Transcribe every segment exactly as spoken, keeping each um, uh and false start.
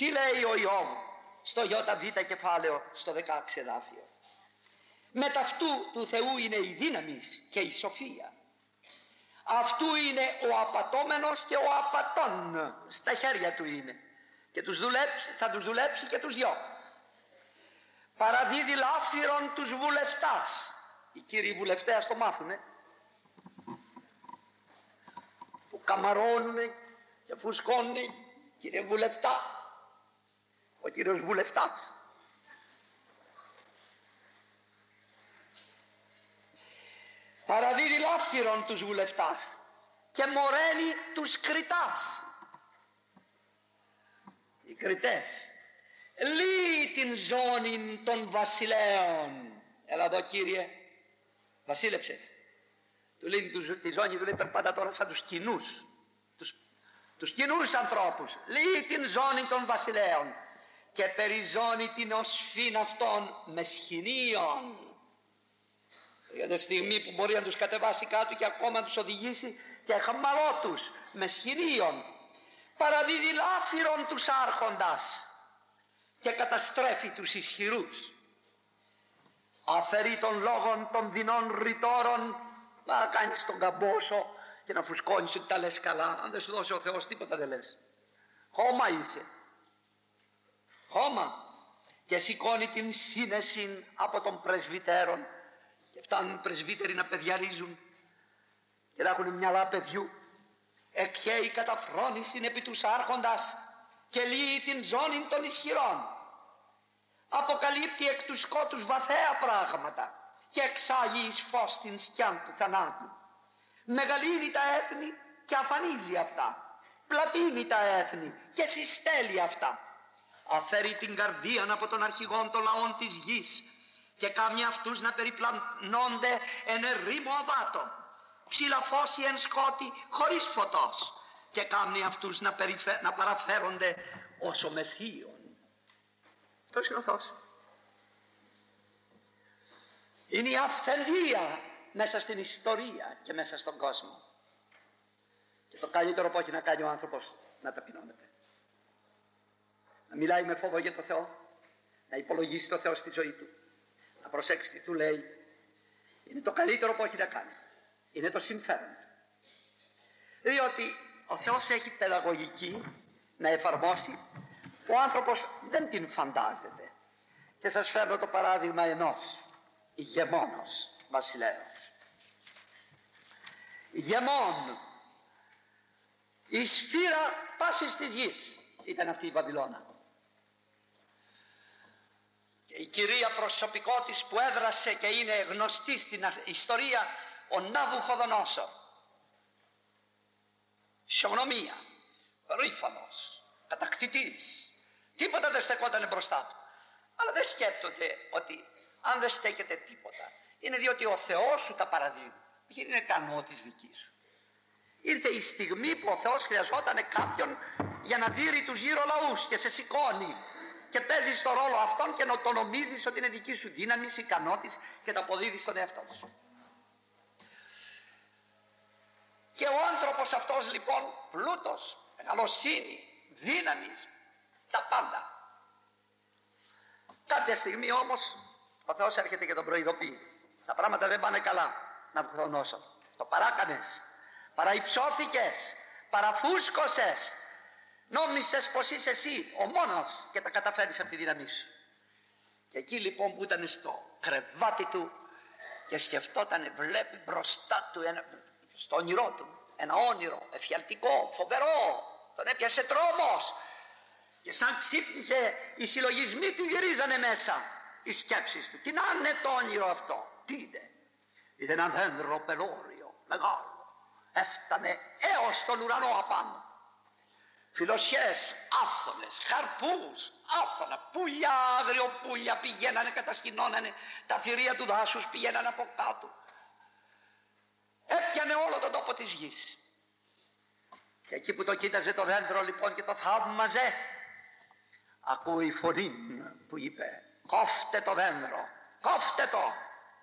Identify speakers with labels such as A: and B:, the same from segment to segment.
A: Τι λέει ο Ιώβ στο ΙΒ κεφάλαιο στο δεκαέξι εδάφιο? Μετ' αυτού του Θεού είναι η δύναμη και η σοφία. Αυτού είναι ο απατώμενος και ο απατών. Στα χέρια του είναι. Και τους δουλέψει, θα τους δουλέψει και τους δυο. Παραδίδει λάφυρον τους βουλευτάς. Οι κύριοι βουλευτές το μάθουνε. Που καμαρώνουνε και φουσκώνουνε. Κύριε βουλευτά. Ο κύριος βουλευτάς. Παραδίδει λάφυρον τους βουλευτάς και μοραίνει τους κριτάς. Οι κριτές λύει την ζώνη των βασιλέων. Έλα εδώ κύριε, βασίλεψες. Του λέει τη ζώνη, του λέει περπάτα τώρα σαν τους κοινούς, τους, τους κοινούς ανθρώπους. Λύει την ζώνη των βασιλέων και περιζώνει την οσφήν αυτών με σχοινίων. Για τη στιγμή που μπορεί να τους κατεβάσει κάτω και ακόμα να τους οδηγήσει και χαμαλό τους με σχοινίων. Παραδίδει λάφυρον τους άρχοντας και καταστρέφει τους ισχυρούς. Αφαιρεί των λόγων των δεινών ρητόρων, να κάνεις τον καμπόσο και να φουσκώνεις ότι τα λες καλά. Αν δεν σου δώσει ο Θεός τίποτα δεν λες. Χώμα είσαι. Χώμα. Και σηκώνει την σύνεση από των πρεσβυτέρων και φτάνουν πρεσβύτεροι να παιδιαρίζουν και να έχουν μυαλά παιδιού. Εκχέει καταφρόνησιν επί τους άρχοντας και λύει την ζώνη των ισχυρών. Αποκαλύπτει εκ του σκότους βαθαία πράγματα και εξάγει εις φως την σκιάν του θανάτου. Μεγαλύνει τα έθνη και αφανίζει αυτά. Πλατείνει τα έθνη και συστέλει αυτά. Αφαίρει την καρδίαν από των αρχηγών των λαών της γης και κάμια αυτούς να περιπλανώνται εν ερήμο αβάτο. Ψηλαφώσει εν σκότη χωρίς φωτός και κάμνει αυτούς να, περιφε... να παραφέρονται όσο με θείον. Αυτός είναι ο Θεός. Είναι η αυθεντία μέσα στην ιστορία και μέσα στον κόσμο. Και το καλύτερο που έχει να κάνει ο άνθρωπος να ταπεινώνεται. Να μιλάει με φόβο για το Θεό, να υπολογίσει το Θεό στη ζωή του, να προσέξει τι του λέει. Είναι το καλύτερο που έχει να κάνει. Είναι το συμφέρον του. Διότι ο Θεός έχει παιδαγωγική να εφαρμόσει, ο άνθρωπος δεν την φαντάζεται. Και σας φέρνω το παράδειγμα ενός ηγεμόνος βασιλέως. Ηγεμόν, η σφύρα πάσης της γης ήταν αυτή η Βαβυλώνα. Και η κυρία προσωπικότης που έδρασε και είναι γνωστή στην ιστορία, ο Ναβουχοδονόσορ. Φυσιογνωμία, περήφανος, κατακτητής, τίποτα δεν στεκόταν μπροστά του. Αλλά δεν σκέπτονται ότι αν δεν στέκεται τίποτα είναι διότι ο Θεός σου τα παραδίδει, όχι είναι ικανό της δικής σου. Ήρθε η στιγμή που ο Θεός χρειαζόταν κάποιον για να δείρει τους γύρω λαούς και σε σηκώνει και παίζεις το ρόλο αυτόν και να το νομίζεις ότι είναι δική σου δύναμη, ικανότης και τα αποδίδεις στον εαυτό σου. Και ο άνθρωπος αυτός λοιπόν πλούτος, μεγαλοσύνη, δύναμης, τα πάντα. Κάποια στιγμή όμως ο Θεός έρχεται και τον προειδοποιεί. Τα πράγματα δεν πάνε καλά, Ναβουχοδονόσορ. Το παράκανες, παραϊψώθηκες, παραφούσκωσες, νόμισες πως είσαι εσύ ο μόνος και τα καταφέρεις από τη δύναμή σου. Και εκεί λοιπόν που ήταν στο κρεβάτι του και σκεφτόταν, βλέπει μπροστά του ένα, στο όνειρό του ένα όνειρο εφιαλτικό, φοβερό, τον έπιασε τρόμος και σαν ξύπνησε οι συλλογισμοί του γυρίζανε μέσα οι σκέψεις του. Τι να είναι το όνειρο αυτό, τι είδε? Είδε ένα δέντρο πελώριο μεγάλο, έφτανε έως τον ουρανό απάνω, φιλοσιές άφθονες, καρπούς άφθονα, πουλιά, αγριοπούλια πηγαίνανε, κατασκηνώνανε τα θηρία του δάσους, πηγαίνανε από κάτω. Έπιανε όλο τον τόπο της γης. Και εκεί που το κοίταζε το δέντρο λοιπόν και το θαύμαζε, ακούει φωνή που είπε, κόφτε το δέντρο, κόφτε το.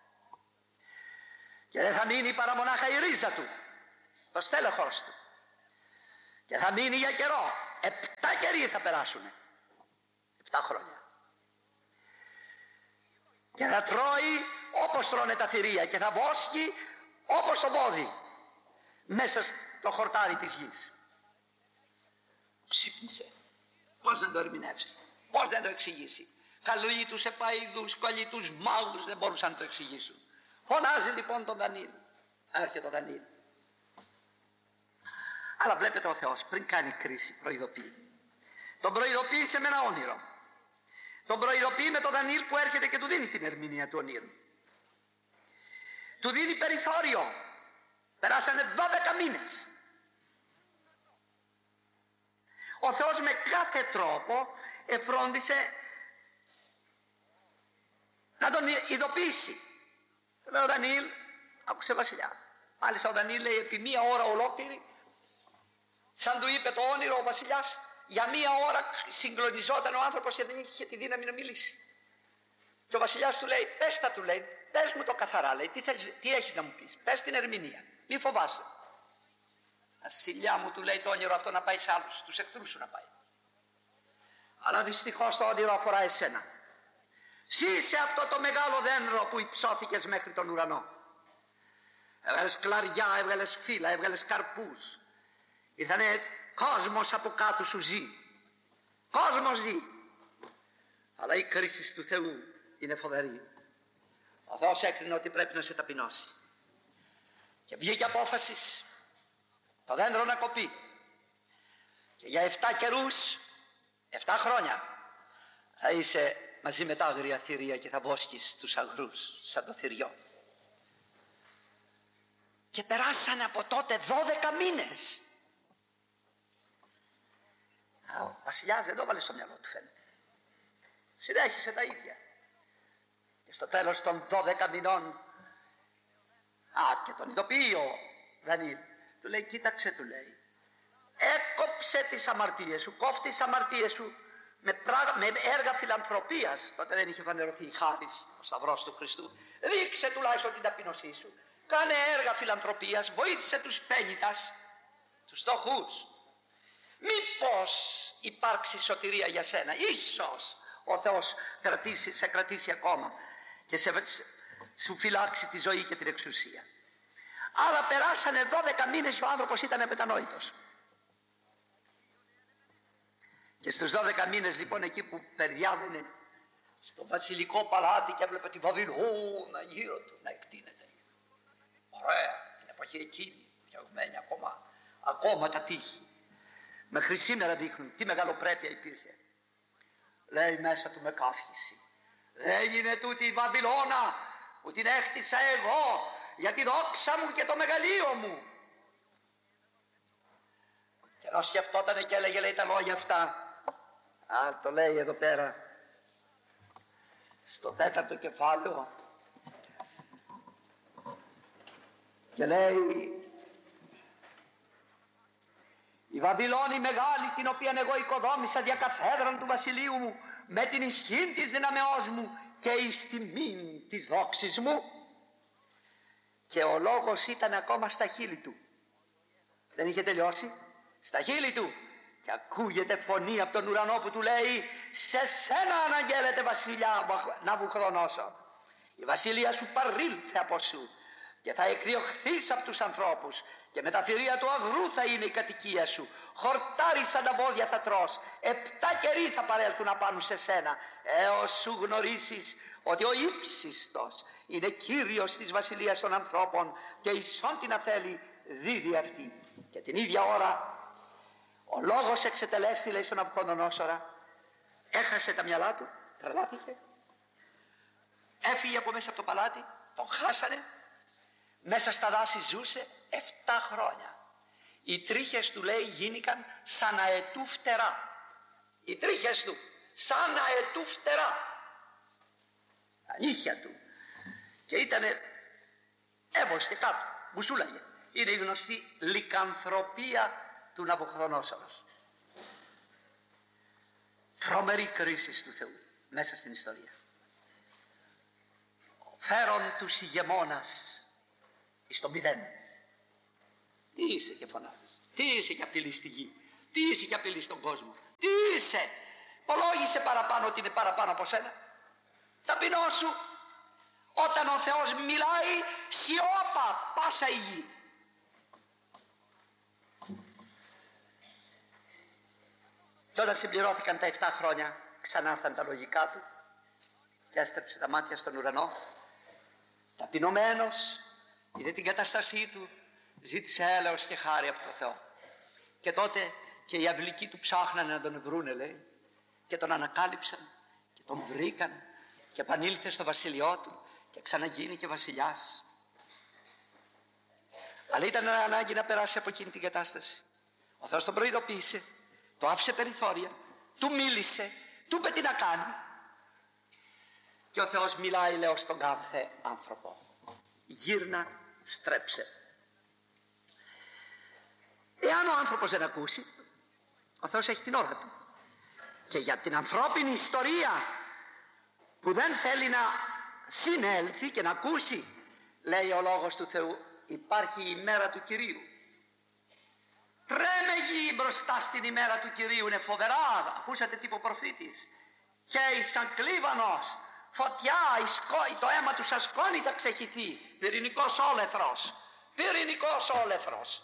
A: Και δεν θα μείνει παρά μονάχα η ρίζα του, το στέλεχος του. Και θα μείνει για καιρό, επτά καιροί θα περάσουν. Εφτά χρόνια. Και θα τρώει όπως τρώνε τα θηρία και θα βόσκει όπως το βόδι μέσα στο χορτάρι της γης. Ξύπνησε. Πώς να το ερμηνεύσει, πώς να το εξηγήσει. Καλούει τους επαΐδους, κολλεί τους μάγους, δεν μπορούσαν να το εξηγήσουν. Φωνάζει λοιπόν τον Δανίλ. Έρχεται ο Δανίλ. Αλλά βλέπετε ο Θεός πριν κάνει κρίση προειδοποιεί. Τον προειδοποίησε με ένα όνειρο. Τον προειδοποιεί με τον Δανίλ που έρχεται και του δίνει την ερμηνεία του ονείρου. Του δίνει περιθώριο. Περάσανε δώδεκα μήνες. Ο Θεός με κάθε τρόπο εφρόντισε να τον ειδοποιήσει. Λέει ο Δανίλ, άκουσε βασιλιά. Μάλιστα ο Δανίλ λέει επί μία ώρα ολόκληρη, σαν του είπε το όνειρο ο βασιλιάς, για μία ώρα συγκλονιζόταν ο άνθρωπος και δεν είχε τη δύναμη να μιλήσει. Και ο βασιλιάς του λέει, πες τα του λέει, πες μου το καθαρά, λέει, τι, θέλεις, τι έχεις να μου πεις, πες την ερμηνεία, μη φοβάσαι. Ασυλιά μου, του λέει, το όνειρο αυτό να πάει σε άλλους, τους εχθρούς σου να πάει. Αλλά δυστυχώς το όνειρο αφορά εσένα. Συ είσαι αυτό το μεγάλο δέντρο που υψώθηκες μέχρι τον ουρανό. Έβγαλες κλαριά, έβγαλες φύλλα, έβγαλες καρπούς. Ήρθανε κόσμος από κάτω σου ζει. Κόσμος ζει. Αλλά η κρίση του Θεού είναι φοβερή. Ο Θεός έκρινε ότι πρέπει να σε ταπεινώσει. Και βγήκε απόφαση το δέντρο να κοπεί. Και για εφτά καιρούς, εφτά χρόνια, θα είσαι μαζί με τα άγρια θηρία και θα βόσκεις τους αγρούς σαν το θηριό. Και περάσανε από τότε δώδεκα μήνες. Ο βασιλιάς δεν το βάλε στο μυαλό του, φαίνεται. Συνέχισε τα ίδια. Και στο τέλος των δώδεκα μηνών, α, και τον ειδοποιεί ο Δανίλ. Του λέει, κοίταξε, του λέει, έκοψε τις αμαρτίες σου, κόφτει τις αμαρτίες σου με, πράγμα, με έργα φιλανθρωπίας. Τότε δεν είχε φανερωθεί η χάρις, ο σταυρός του Χριστού. Ρίξε τουλάχιστον την ταπεινωσή σου. Κάνε έργα φιλανθρωπίας, βοήθησε τους πένητας, τους φτωχούς. Μήπως υπάρξει σωτηρία για σένα. Ίσως ο Θεός κρατήσει, σε κρατήσει ακόμα και σε, σου φυλάξει τη ζωή και την εξουσία. Αλλά περάσανε δώδεκα μήνες και ο άνθρωπος ήταν μετανόητος. Και στους δώδεκα μήνες λοιπόν, εκεί που περιάδαινε στο βασιλικό παλάτι και έβλεπε τη Βαβυλώνα γύρω του να εκτείνεται. Ωραία, την εποχή εκείνη, φτιαγμένη ακόμα, ακόμα τα τείχη. Μέχρι σήμερα δείχνουν τι μεγαλοπρέπεια υπήρχε. Λέει μέσα του με καύχηση, δεν είναι τούτη η Βαβυλώνα που την έχτισα εγώ για τη δόξα μου και το μεγαλείο μου. Και ενώ σκεφτότανε και έλεγε, λέει, τα λόγια αυτά, α, το λέει εδώ πέρα στο τέταρτο κεφάλαιο, και λέει, η Βαβυλώνη μεγάλη, την οποία εγώ οικοδόμησα δια καθέδραν του βασιλείου μου, με την ισχύν της δυναμεώς μου και εις τιμήν της δόξης μου. Και ο λόγος ήταν ακόμα στα χείλη του. Δεν είχε τελειώσει. Στα χείλη του. Και ακούγεται φωνή από τον ουρανό που του λέει, σε σένα αναγγέλλεται βασιλιά Ναβουχοδονόσορ. Η βασιλεία σου παρήλθε από σου και θα εκδιωχθείς από τους ανθρώπους και με τα θηρία του αγρού θα είναι η κατοικία σου. Χορτάρι σαν τα πόδια θα τρως. Επτά καιροί θα παρέλθουν να πάνουν σε σένα, έως σου γνωρίσεις ότι ο ύψιστος είναι κύριος της βασιλείας των ανθρώπων και ίσον την αφέλει δίδει αυτή. Και την ίδια ώρα ο λόγος εξετελέστη, λέει, στον Ναβουχοδονόσορα. Έχασε τα μυαλά του, τρελάθηκε, έφυγε από μέσα από το παλάτι, τον χάσανε, μέσα στα δάση ζούσε εφτά χρόνια. Οι τρίχες του, λέει, γίνηκαν σαν αετού φτερά. Οι τρίχες του σαν αετού φτερά. Τα νύχια του. Και ήτανε έβος και κάτω, μπουσούλαγε. Είναι η γνωστή λικανθρωπία του Ναβουχοδονόσορος. Τρομερή κρίση του Θεού μέσα στην ιστορία. Φέρον τους ηγεμόνας εις το μηδέν. Τι είσαι και φωνάζεις, τι είσαι και απειλείς στη γη, τι είσαι και απειλείς στον κόσμο, τι είσαι Υπολόγισε παραπάνω ότι είναι παραπάνω από σένα. Ταπεινώσου. Όταν ο Θεός μιλάει, σιώπα πάσα η γη. Και όταν συμπληρώθηκαν τα εφτά χρόνια, ξανάρθαν τα λογικά του και έστρεψε τα μάτια στον ουρανό. Ταπεινωμένος, είδε την κατάστασή του, ζήτησε έλεος και χάρη από το Θεό. Και τότε και οι αυλικοί του ψάχνανε να τον βρούνε, λέει, και τον ανακάλυψαν και τον βρήκαν και επανήλθε στο βασιλειό του και ξαναγίνει και βασιλιάς. Αλλά ήταν ανάγκη να περάσει από εκείνη την κατάσταση. Ο Θεός τον προειδοποίησε, το άφησε περιθώρια, του μίλησε, του είπε τι να κάνει. Και ο Θεός μιλάει, λέω, στον κάθε άνθρωπο. Γύρνα, στρέψε. Εάν ο άνθρωπος δεν ακούσει, ο Θεός έχει την ώρα του. Και για την ανθρώπινη ιστορία που δεν θέλει να συνέλθει και να ακούσει, λέει ο λόγος του Θεού, υπάρχει η ημέρα του Κυρίου. Τρέμε γη μπροστά στην ημέρα του Κυρίου, είναι φοβερά. Ακούσατε τι είπε ο προφήτης? Και σαν κλίβανος, φωτιά, το αίμα του σαν σκόνη θα ξεχυθεί. Πυρηνικός όλεθρος, πυρηνικός όλεθρος.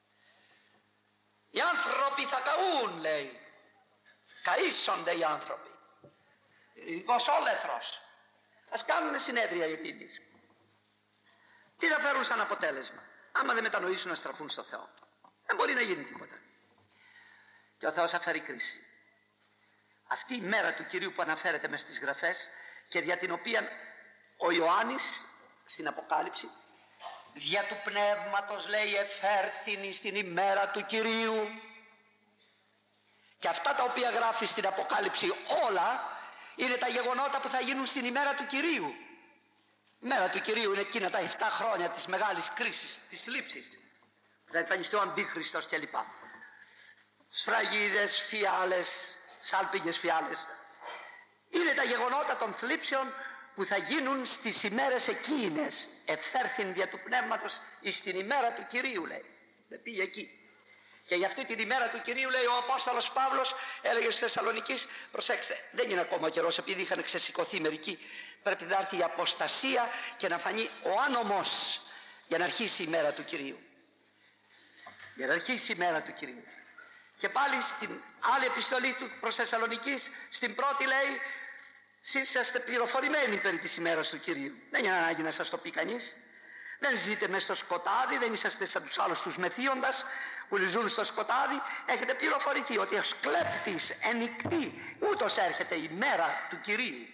A: Οι άνθρωποι θα καούν, λέει. Καΐσονται οι άνθρωποι. Πυρηνικός όλεθρος. Ας κάνουν συνέδρια ειρήνης. Τι θα φέρουν σαν αποτέλεσμα? Άμα δεν μετανοήσουν να στραφούν στο Θεό, δεν μπορεί να γίνει τίποτα. Και ο Θεός θα φέρει κρίση. Αυτή η μέρα του Κυρίου που αναφέρεται μες στις γραφές και δια την οποία ο Ιωάννης στην Αποκάλυψη, δια του Πνεύματος, λέει, εφέρθηνη στην ημέρα του Κυρίου. Και αυτά τα οποία γράφει στην Αποκάλυψη όλα είναι τα γεγονότα που θα γίνουν στην ημέρα του Κυρίου. Η μέρα του Κυρίου είναι εκείνα τα εφτά χρόνια της μεγάλης κρίσης, της θλίψης. Θα εμφανιστεί ο Αντίχριστος κλπ. Σφραγίδες, φιάλες, σάλπιγες φιάλες. Είναι τα γεγονότα των θλίψεων που θα γίνουν στις ημέρες εκείνες. Ευθέρθην δια του Πνεύματος εις την ημέρα του Κυρίου, λέει. Δεν πήγε εκεί. Και για αυτή την ημέρα του Κυρίου, λέει, ο Απόστολος Παύλος έλεγε στους Θεσσαλονικείς, προσέξτε, δεν είναι ακόμα ο καιρός, επειδή είχαν ξεσηκωθεί μερικοί, πρέπει να έρθει η αποστασία και να φανεί ο άνομος για να αρχίσει η μέρα του Κυρίου. Για να αρχίσει η μέρα του Κυρίου. Και πάλι στην άλλη επιστολή του προς Θεσσαλονικείς, στην πρώτη, λέει, εσείς είσαστε πληροφορημένοι περί της ημέρας του Κυρίου. Δεν είναι ανάγκη να σας το πει κανείς. Δεν ζείτε μες στο σκοτάδι, δεν είσαστε σαν τους άλλους τους μεθύοντας που ζουν στο σκοτάδι. Έχετε πληροφορηθεί ότι ως κλέπτης ενικτή ούτως έρχεται η μέρα του Κυρίου.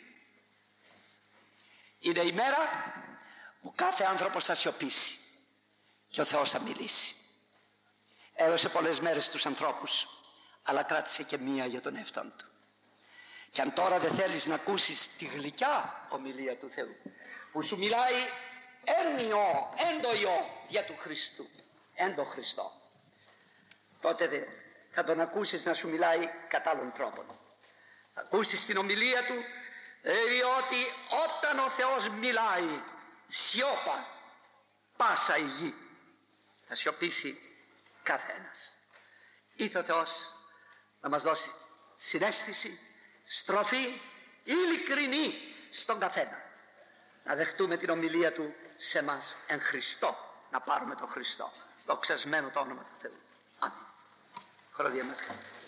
A: Είναι η μέρα που κάθε άνθρωπος θα σιωπήσει και ο Θεός θα μιλήσει. Έδωσε πολλές μέρες στους ανθρώπους, αλλά κράτησε και μία για τον εαυτόν του. Και αν τώρα δεν θέλεις να ακούσεις τη γλυκιά ομιλία του Θεού, που σου μιλάει έννοιο, έντοιο για του Χριστού, εν το Χριστό, τότε δε, θα τον ακούσεις να σου μιλάει κατά άλλων τρόπων. Θα ακούσεις την ομιλία του, διότι όταν ο Θεός μιλάει, σιώπα πάσα η γη. Θα σιωπήσει κάθε ένας. Ήρθε ο Θεός να μας δώσει συναίσθηση, στροφή, ειλικρινή στον καθένα. Να δεχτούμε την ομιλία του σε μας εν Χριστώ, να πάρουμε τον Χριστό. Δοξασμένο το όνομα του Θεού. Αμήν. Χρονία μας.